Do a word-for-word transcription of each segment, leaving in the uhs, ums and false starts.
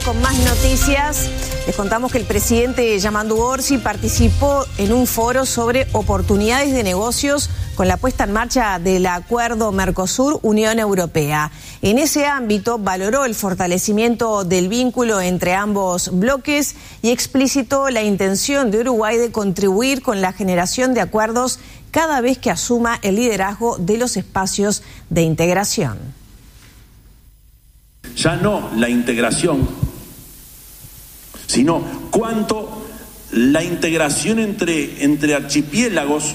Con más noticias, les contamos que el presidente Yamandu Orsi participó en un foro sobre oportunidades de negocios con la puesta en marcha del acuerdo Mercosur-Unión Europea. En ese ámbito valoró el fortalecimiento del vínculo entre ambos bloques y explicitó la intención de Uruguay de contribuir con la generación de acuerdos cada vez que asuma el liderazgo de los espacios de integración. Ya no la integración, sino cuánto la integración entre, entre archipiélagos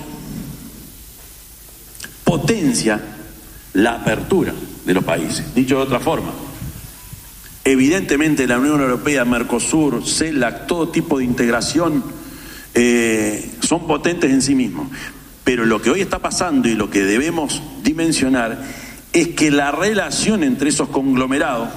potencia la apertura de los países. Dicho de otra forma, evidentemente la Unión Europea, Mercosur, CELAC, todo tipo de integración eh, son potentes en sí mismos. Pero lo que hoy está pasando y lo que debemos dimensionar es que la relación entre esos conglomerados,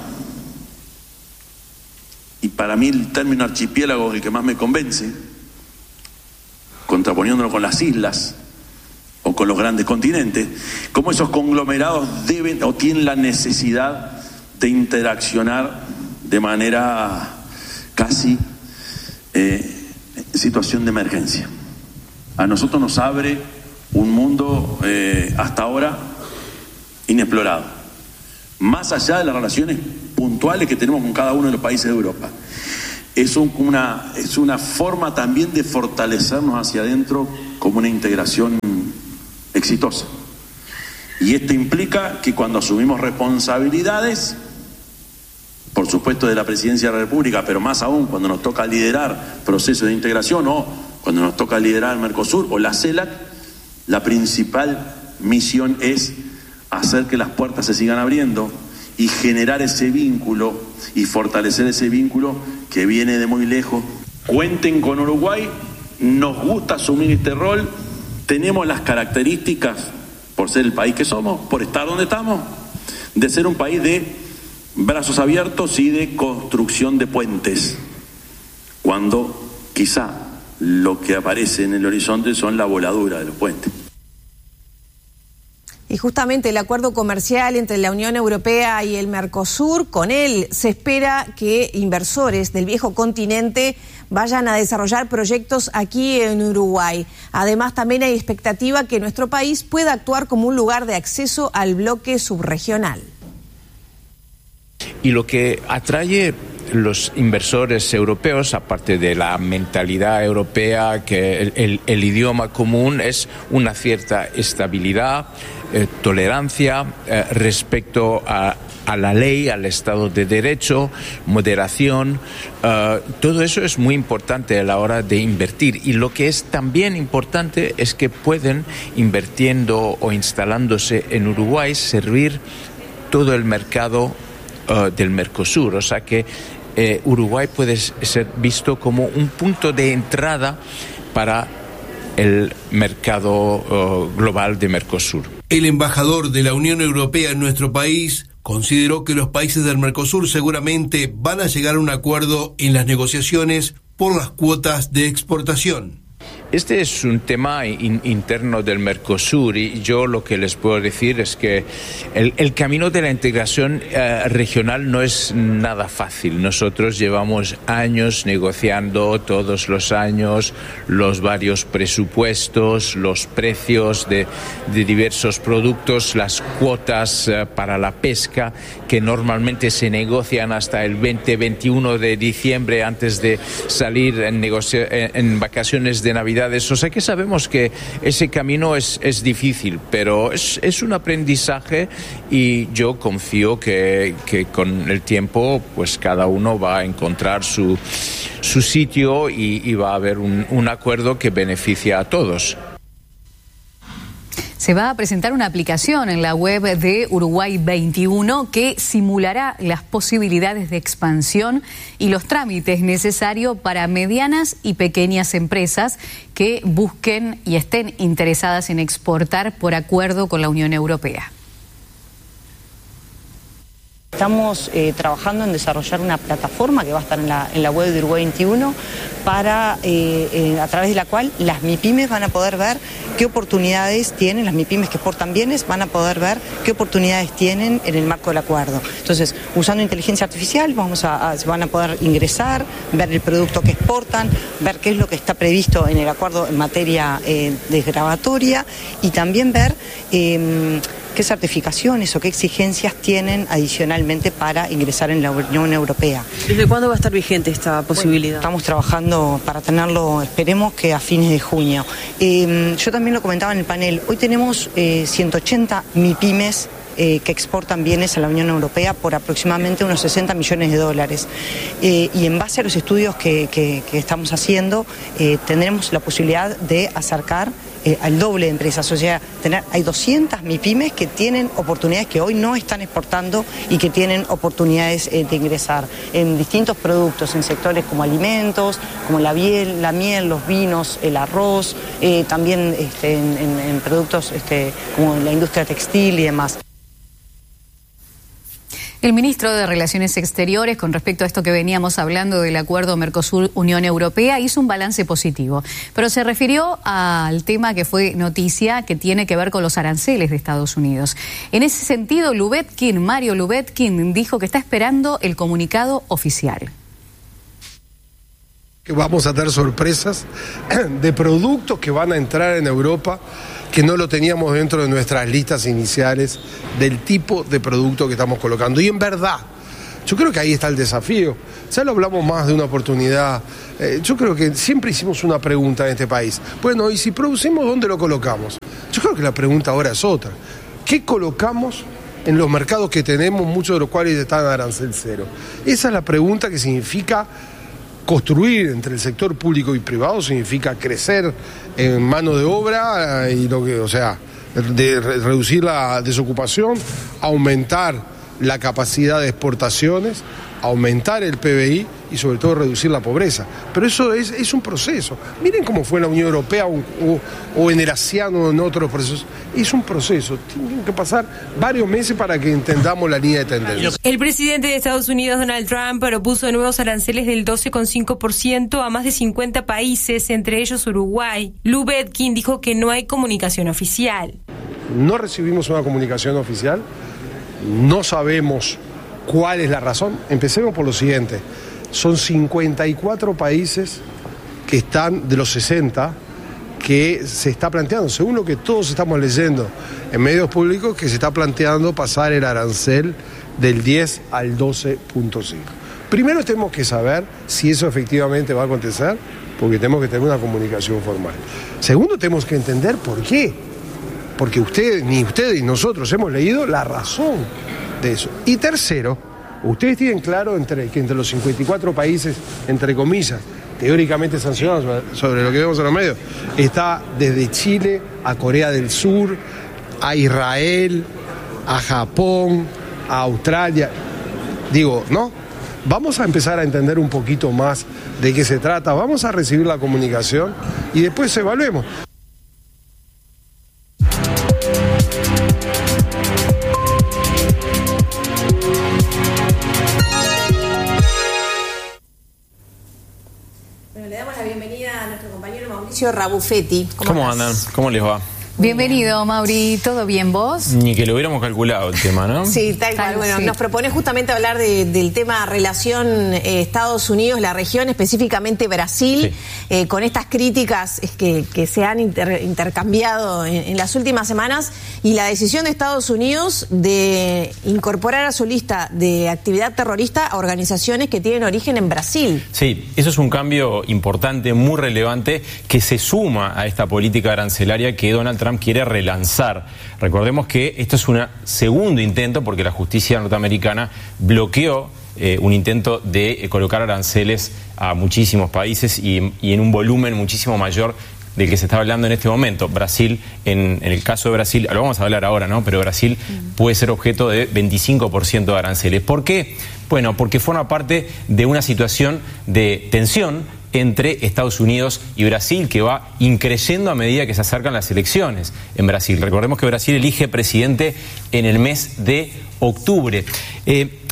y para mí el término archipiélago es el que más me convence, contraponiéndolo con las islas o con los grandes continentes, como esos conglomerados deben o tienen la necesidad de interaccionar de manera casi eh, situación de emergencia. A nosotros nos abre un mundo eh, hasta ahora inexplorado, más allá de las relaciones puntuales que tenemos con cada uno de los países de Europa. Es, un, una, es una forma también de fortalecernos hacia adentro como una integración exitosa. Y esto implica que cuando asumimos responsabilidades, por supuesto de la Presidencia de la República, pero más aún cuando nos toca liderar procesos de integración o cuando nos toca liderar el Mercosur o la CELAC, la principal misión es hacer que las puertas se sigan abriendo y generar ese vínculo y fortalecer ese vínculo que viene de muy lejos. Cuenten con Uruguay, nos gusta asumir este rol, tenemos las características, por ser el país que somos, por estar donde estamos, de ser un país de brazos abiertos y de construcción de puentes, cuando quizá lo que aparece en el horizonte son la voladura de los puentes. Y justamente el acuerdo comercial entre la Unión Europea y el Mercosur, con él se espera que inversores del viejo continente vayan a desarrollar proyectos aquí en Uruguay. Además, también hay expectativa que nuestro país pueda actuar como un lugar de acceso al bloque subregional. Y lo que atrae los inversores europeos, aparte de la mentalidad europea, que el, el, el idioma común, es una cierta estabilidad, eh, tolerancia eh, respecto a, a la ley, al Estado de Derecho, moderación. Uh, todo eso es muy importante a la hora de invertir. Y lo que es también importante es que pueden, invirtiendo o instalándose en Uruguay, servir todo el mercado uh, del Mercosur. O sea que Eh, Uruguay puede ser visto como un punto de entrada para el mercado uh, global de Mercosur. El embajador de la Unión Europea en nuestro país consideró que los países del Mercosur seguramente van a llegar a un acuerdo en las negociaciones por las cuotas de exportación. Este es un tema in, interno del Mercosur y yo lo que les puedo decir es que el, el camino de la integración eh, regional no es nada fácil. Nosotros llevamos años negociando todos los años los varios presupuestos, los precios de, de diversos productos, las cuotas eh, para la pesca que normalmente se negocian hasta el veinte veintiuno de diciembre antes de salir en, negocia- en, en vacaciones de Navidad. O sea que sabemos que ese camino es, es difícil, pero es, es un aprendizaje y yo confío que, que con el tiempo pues cada uno va a encontrar su, su sitio y, y va a haber un, un acuerdo que beneficia a todos. Se va a presentar una aplicación en la web de Uruguay veintiuno que simulará las posibilidades de expansión y los trámites necesarios para medianas y pequeñas empresas que busquen y estén interesadas en exportar por acuerdo con la Unión Europea. Estamos eh, trabajando en desarrollar una plataforma que va a estar en la, en la web de Uruguay veintiuno para, eh, eh, a través de la cual las MIPYMES van a poder ver qué oportunidades tienen, las MIPYMES que exportan bienes van a poder ver qué oportunidades tienen en el marco del acuerdo. Entonces, usando inteligencia artificial vamos a, a, van a poder ingresar, ver el producto que exportan, ver qué es lo que está previsto en el acuerdo en materia eh, desgravatoria y también ver eh, qué certificaciones o qué exigencias tienen adicionalmente para ingresar en la Unión Europea. ¿Desde cuándo va a estar vigente esta posibilidad? Bueno, estamos trabajando para tenerlo, esperemos que a fines de junio. Eh, yo también lo comentaba en el panel, hoy tenemos eh, ciento ochenta MIPYMES eh, que exportan bienes a la Unión Europea por aproximadamente unos sesenta millones de dólares. Eh, y en base a los estudios que, que, que estamos haciendo, eh, tendremos la posibilidad de acercar Eh, al doble de empresas, o sea, tener, hay doscientas MIPYMES que tienen oportunidades que hoy no están exportando y que tienen oportunidades eh, de ingresar en distintos productos, en sectores como alimentos, como la miel, la miel los vinos, el arroz, eh, también este, en, en, en productos este, como la industria textil y demás. El ministro de Relaciones Exteriores, con respecto a esto que veníamos hablando del acuerdo Mercosur-Unión Europea, hizo un balance positivo, pero se refirió al tema que fue noticia, que tiene que ver con los aranceles de Estados Unidos. En ese sentido, Lubetkin, Mario Lubetkin, dijo que está esperando el comunicado oficial. Que vamos a tener sorpresas de productos que van a entrar en Europa que no lo teníamos dentro de nuestras listas iniciales del tipo de producto que estamos colocando. Y en verdad, yo creo que ahí está el desafío. Ya lo hablamos más de una oportunidad. Eh, yo creo que siempre hicimos una pregunta en este país. Bueno, y si producimos, ¿dónde lo colocamos? Yo creo que la pregunta ahora es otra. ¿Qué colocamos en los mercados que tenemos, muchos de los cuales están a arancel cero? Esa es la pregunta que significa construir entre el sector público y privado, significa crecer en mano de obra y lo que, o sea, de reducir la desocupación, aumentar la capacidad de exportaciones, aumentar el P B I y sobre todo reducir la pobreza. Pero eso es, es un proceso. Miren cómo fue en la Unión Europea o, o, o en el ASEAN o en otros procesos. Es un proceso. Tienen que pasar varios meses para que entendamos la línea de tendencia. El presidente de Estados Unidos, Donald Trump, propuso nuevos aranceles del doce coma cinco por ciento a más de cincuenta países, entre ellos Uruguay. Lubetkin dijo que no hay comunicación oficial. No recibimos una comunicación oficial. No sabemos cuál es la razón. Empecemos por lo siguiente. Son cincuenta y cuatro países que están, de los sesenta, que se está planteando, según lo que todos estamos leyendo en medios públicos, que se está planteando pasar el arancel del diez al doce punto cinco. Primero tenemos que saber si eso efectivamente va a acontecer, porque tenemos que tener una comunicación formal. Segundo, tenemos que entender por qué. Porque ustedes, ni ustedes ni nosotros hemos leído la razón de eso. Y tercero, ustedes tienen claro entre, que entre los cincuenta y cuatro países, entre comillas, teóricamente sancionados sobre lo que vemos en los medios, está desde Chile a Corea del Sur, a Israel, a Japón, a Australia. Digo, ¿no? Vamos a empezar a entender un poquito más de qué se trata, vamos a recibir la comunicación y después evaluemos. Rabufetti. ¿Cómo, ¿Cómo andan? ¿Cómo les va? Bienvenido, Mauri. ¿Todo bien vos? Ni que lo hubiéramos calculado el tema, ¿no? Sí, tal cual. Bueno, sí. Nos propone justamente hablar de, del tema relación eh, Estados Unidos, la región, específicamente Brasil, sí. eh, con estas críticas que, que se han inter, intercambiado en, en las últimas semanas y la decisión de Estados Unidos de incorporar a su lista de actividad terrorista a organizaciones que tienen origen en Brasil. Sí, eso es un cambio importante, muy relevante, que se suma a esta política arancelaria que Donald Trump quiere relanzar. Recordemos que esto es un segundo intento porque la justicia norteamericana bloqueó eh, un intento de eh, colocar aranceles a muchísimos países y, y en un volumen muchísimo mayor del que se está hablando en este momento. Brasil, en, en el caso de Brasil, lo vamos a hablar ahora, ¿no? Pero Brasil mm. puede ser objeto de veinticinco por ciento de aranceles. ¿Por qué? Bueno, porque forma parte de una situación de tensión entre Estados Unidos y Brasil, que va increyendo a medida que se acercan las elecciones en Brasil. Recordemos que Brasil elige presidente en el mes de octubre. Eh,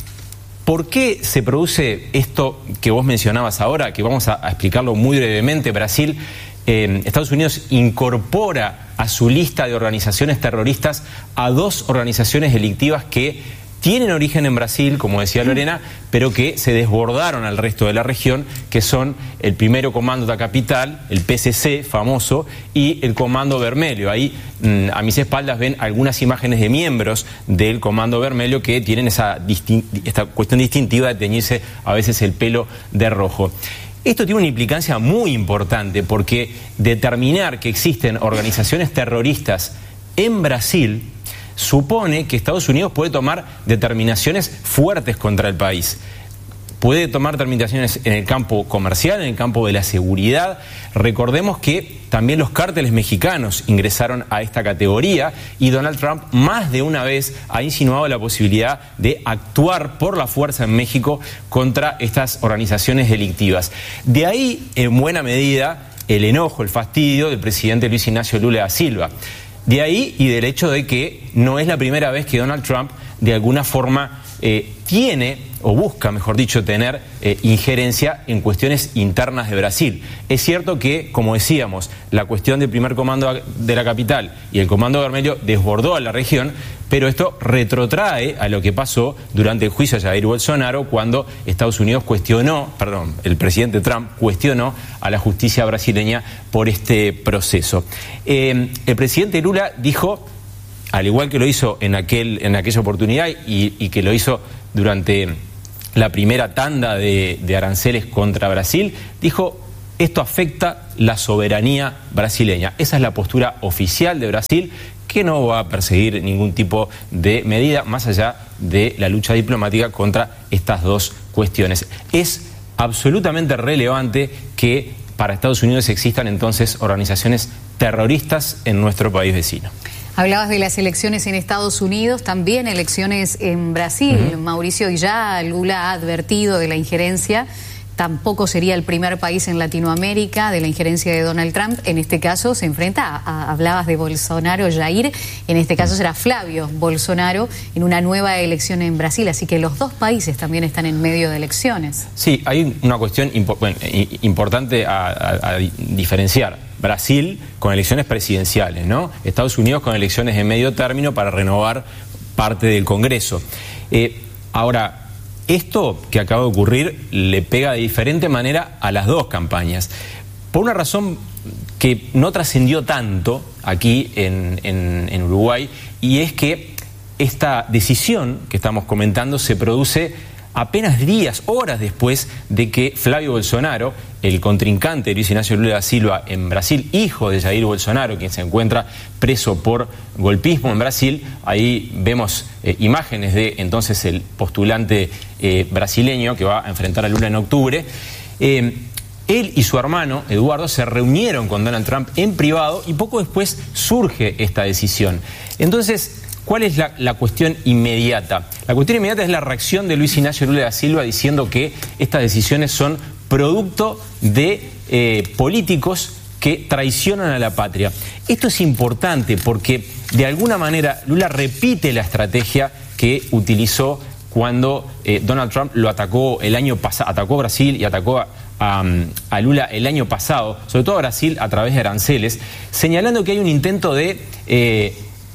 ¿por qué se produce esto que vos mencionabas ahora? Que vamos a, a explicarlo muy brevemente. Brasil, eh, Estados Unidos incorpora a su lista de organizaciones terroristas a dos organizaciones delictivas que tienen origen en Brasil, como decía Lorena, pero que se desbordaron al resto de la región, que son el Primero Comando da Capital, el P C C famoso, y el Comando Vermelho. Ahí mmm, a mis espaldas ven algunas imágenes de miembros del Comando Vermelho que tienen esa esta cuestión distintiva de teñirse a veces el pelo de rojo. Esto tiene una implicancia muy importante porque determinar que existen organizaciones terroristas en Brasil supone que Estados Unidos puede tomar determinaciones fuertes contra el país. Puede tomar determinaciones en el campo comercial, en el campo de la seguridad. Recordemos que también los cárteles mexicanos ingresaron a esta categoría y Donald Trump más de una vez ha insinuado la posibilidad de actuar por la fuerza en México contra estas organizaciones delictivas. De ahí, en buena medida, el enojo, el fastidio del presidente Luis Ignacio Lula da Silva. De ahí y del hecho de que no es la primera vez que Donald Trump de alguna forma eh, tiene o busca, mejor dicho, tener eh, injerencia en cuestiones internas de Brasil. Es cierto que, como decíamos, la cuestión del primer comando de la capital y el Comando Vermelho desbordó a la región, pero esto retrotrae a lo que pasó durante el juicio a Jair Bolsonaro cuando Estados Unidos cuestionó, perdón, el presidente Trump cuestionó a la justicia brasileña por este proceso. Eh, el presidente Lula dijo, al igual que lo hizo en, aquel, en aquella oportunidad y, y que lo hizo durante la primera tanda de, de aranceles contra Brasil, dijo, esto afecta la soberanía brasileña. Esa es la postura oficial de Brasil, que no va a perseguir ningún tipo de medida más allá de la lucha diplomática contra estas dos cuestiones. Es absolutamente relevante que para Estados Unidos existan entonces organizaciones terroristas en nuestro país vecino. Hablabas de las elecciones en Estados Unidos, también elecciones en Brasil. Uh-huh. Mauricio, y ya Lula ha advertido de la injerencia. Tampoco sería el primer país en Latinoamérica de la injerencia de Donald Trump. En este caso se enfrenta, a, a, hablabas de Bolsonaro, Jair, en este caso será Flavio Bolsonaro en una nueva elección en Brasil. Así que los dos países también están en medio de elecciones. Sí, hay una cuestión impo bueno, importante a, a, a diferenciar. Brasil con elecciones presidenciales, ¿no? Estados Unidos con elecciones de medio término para renovar parte del Congreso. Eh, ahora, esto que acaba de ocurrir le pega de diferente manera a las dos campañas. Por una razón que no trascendió tanto aquí en, en, en Uruguay, y es que esta decisión que estamos comentando se produce apenas días, horas después de que Flavio Bolsonaro, el contrincante de Luis Ignacio Lula da Silva en Brasil, hijo de Jair Bolsonaro, quien se encuentra preso por golpismo en Brasil, ahí vemos eh, imágenes de entonces el postulante eh, brasileño que va a enfrentar a Lula en octubre. Eh, él y su hermano, Eduardo, se reunieron con Donald Trump en privado y poco después surge esta decisión. Entonces, ¿cuál es la, la cuestión inmediata? La cuestión inmediata es la reacción de Luis Ignacio Lula da Silva diciendo que estas decisiones son producto de eh, políticos que traicionan a la patria. Esto es importante porque de alguna manera Lula repite la estrategia que utilizó cuando eh, Donald Trump lo atacó el año pasado, atacó a Brasil y atacó a, a, a Lula el año pasado, sobre todo a Brasil a través de aranceles, señalando que hay un intento de eh,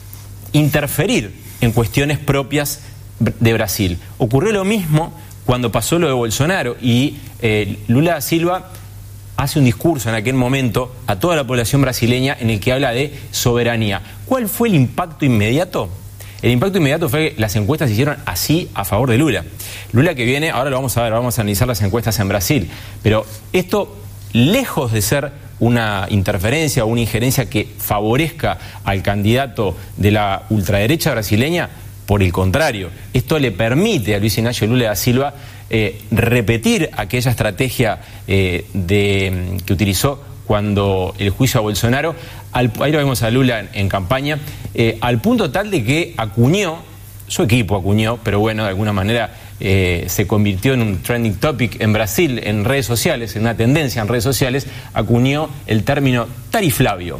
interferir en cuestiones propias de Brasil. Ocurrió lo mismo cuando pasó lo de Bolsonaro y eh, Lula da Silva hace un discurso en aquel momento a toda la población brasileña en el que habla de soberanía. ¿Cuál fue el impacto inmediato? El impacto inmediato fue que las encuestas se hicieron así a favor de Lula. Lula que viene, ahora lo vamos a ver, vamos a analizar las encuestas en Brasil, pero esto, lejos de ser una interferencia o una injerencia que favorezca al candidato de la ultraderecha brasileña, por el contrario, esto le permite a Luis Ignacio Lula da Silva eh, repetir aquella estrategia eh, de, que utilizó cuando el juicio a Bolsonaro, al, ahí lo vemos a Lula en, en campaña, eh, al punto tal de que acuñó, su equipo acuñó, pero bueno, de alguna manera eh, se convirtió en un trending topic en Brasil, en redes sociales, en una tendencia en redes sociales, acuñó el término tariflavio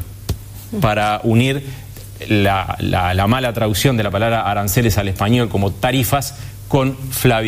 para unir La, la, la mala traducción de la palabra aranceles al español como tarifas con Flavio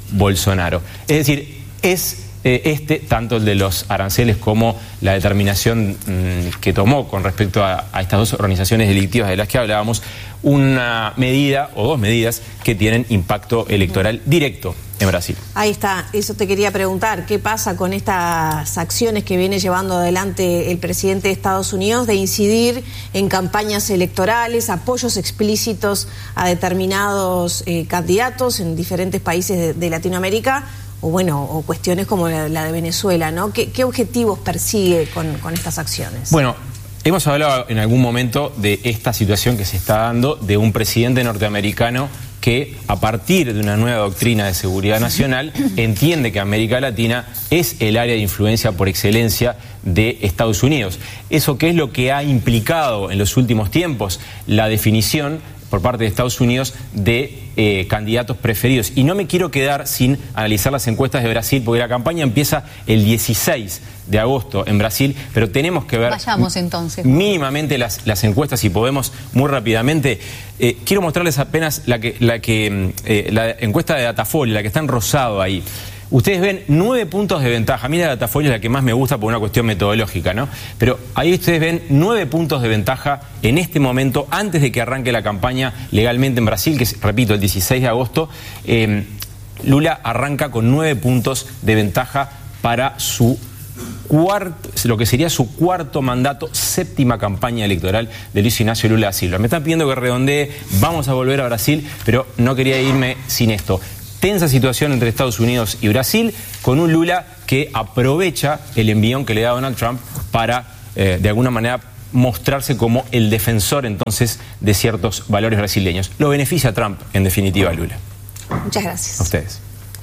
Bolsonaro. Es decir, es eh, este, tanto el de los aranceles como la determinación mmm, que tomó con respecto a, a estas dos organizaciones delictivas de las que hablábamos, una medida o dos medidas que tienen impacto electoral directo en Brasil. Ahí está, eso te quería preguntar, ¿qué pasa con estas acciones que viene llevando adelante el presidente de Estados Unidos de incidir en campañas electorales, apoyos explícitos a determinados eh, candidatos en diferentes países de, de Latinoamérica, o bueno, o cuestiones como la, la de Venezuela, ¿no? ¿Qué, qué objetivos persigue con, con estas acciones? Bueno, hemos hablado en algún momento de esta situación que se está dando de un presidente norteamericano que, a partir de una nueva doctrina de seguridad nacional, entiende que América Latina es el área de influencia por excelencia de Estados Unidos. ¿Eso qué es lo que ha implicado en los últimos tiempos? La definición por parte de Estados Unidos de eh, candidatos preferidos. Y no me quiero quedar sin analizar las encuestas de Brasil, porque la campaña empieza el dieciséis de agosto en Brasil, pero tenemos que ver Vayamos, entonces. mínimamente las, las encuestas, si podemos, muy rápidamente. Eh, quiero mostrarles apenas la, que, la, que, eh, la encuesta de Datafolio, la que está en rosado ahí. Ustedes ven nueve puntos de ventaja. A mí la Datafolio es la que más me gusta por una cuestión metodológica, ¿no? Pero ahí ustedes ven nueve puntos de ventaja en este momento, antes de que arranque la campaña legalmente en Brasil, que es, repito, el dieciséis de agosto. Eh, Lula arranca con nueve puntos de ventaja para su cuarto, lo que sería su cuarto mandato, séptima campaña electoral de Luis Ignacio Lula da Silva. Me están pidiendo que redondee, vamos a volver a Brasil, pero no quería irme sin esto. Tensa situación entre Estados Unidos y Brasil, con un Lula que aprovecha el envión que le da Donald Trump para, eh, de alguna manera, mostrarse como el defensor entonces de ciertos valores brasileños. Lo beneficia a Trump, en definitiva, a Lula. Muchas gracias. A ustedes.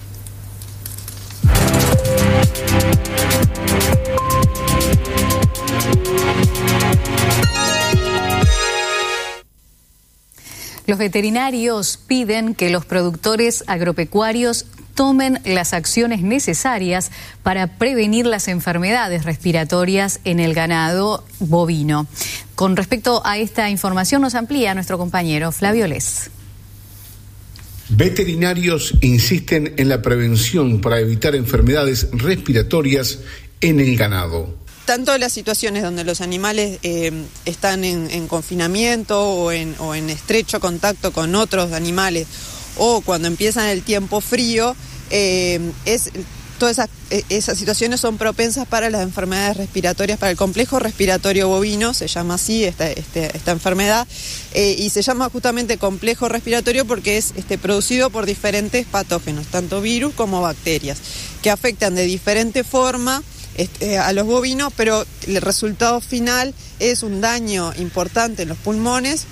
Los veterinarios piden que los productores agropecuarios tomen las acciones necesarias para prevenir las enfermedades respiratorias en el ganado bovino. Con respecto a esta información nos amplía nuestro compañero Flavio Les. Veterinarios insisten en la prevención para evitar enfermedades respiratorias en el ganado. Tanto las situaciones donde los animales eh, están en, en confinamiento o en, o en estrecho contacto con otros animales, o cuando empiezan el tiempo frío, eh, es, todas esas, esas situaciones son propensas para las enfermedades respiratorias, para el complejo respiratorio bovino, se llama así esta, este, esta enfermedad, eh, y se llama justamente complejo respiratorio porque es este, producido por diferentes patógenos, tanto virus como bacterias, que afectan de diferente forma Este, a los bovinos, pero el resultado final es un daño importante en los pulmones,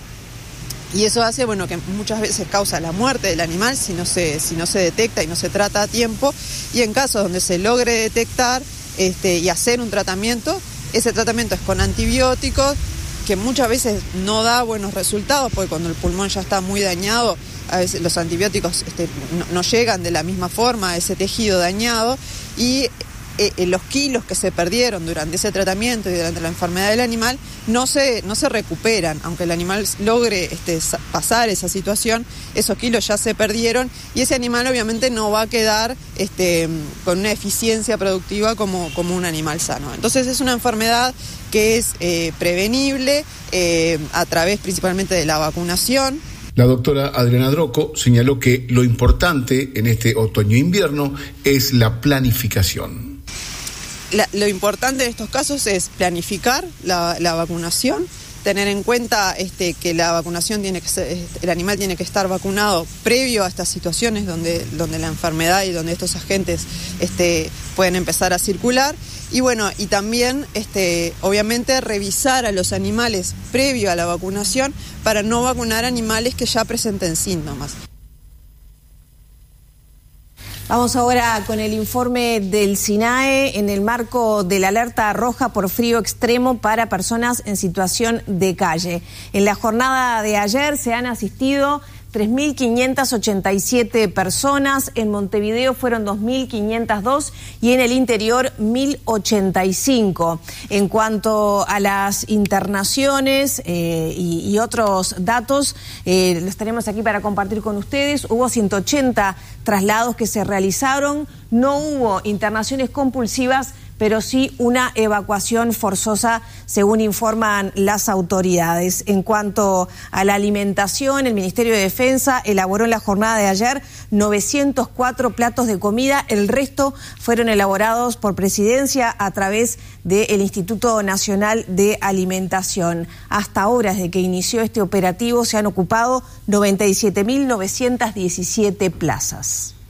y eso hace, bueno, que muchas veces causa la muerte del animal si no se, si no se detecta y no se trata a tiempo, y en casos donde se logre detectar este, y hacer un tratamiento, ese tratamiento es con antibióticos, que muchas veces no da buenos resultados, porque cuando el pulmón ya está muy dañado, a veces los antibióticos este, no, no llegan de la misma forma a ese tejido dañado, y Eh, los kilos que se perdieron durante ese tratamiento y durante la enfermedad del animal no se, no se recuperan. Aunque el animal logre este, pasar esa situación, esos kilos ya se perdieron, y ese animal obviamente no va a quedar este, con una eficiencia productiva como, como un animal sano. Entonces es una enfermedad que es eh, prevenible eh, a través principalmente de la vacunación. La doctora Adriana Drocco señaló que lo importante en este otoño-invierno es la planificación. La, lo importante en estos casos es planificar la, la vacunación, tener en cuenta este, que la vacunación tiene que ser, el animal tiene que estar vacunado previo a estas situaciones donde, donde la enfermedad y donde estos agentes este, pueden empezar a circular. Y bueno, y también este, obviamente revisar a los animales previo a la vacunación para no vacunar animales que ya presenten síntomas. Vamos ahora con el informe del SINAE en el marco de la alerta roja por frío extremo para personas en situación de calle. En la jornada de ayer se han asistido tres mil quinientas ochenta y siete personas, en Montevideo fueron dos mil quinientas dos y en el interior mil ochenta y cinco. En cuanto a las internaciones eh, y, y otros datos, eh, los tenemos aquí para compartir con ustedes. Hubo ciento ochenta traslados que se realizaron, no hubo internaciones compulsivas, pero sí una evacuación forzosa, según informan las autoridades. En cuanto a la alimentación, el Ministerio de Defensa elaboró en la jornada de ayer novecientos cuatro platos de comida, el resto fueron elaborados por Presidencia a través del Instituto Nacional de Alimentación. Hasta ahora, desde que inició este operativo, se han ocupado noventa y siete mil novecientas diecisiete plazas.